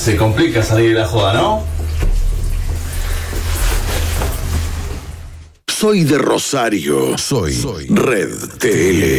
Se complica salir de la joda, ¿no? Soy de Rosario. Soy Red TL.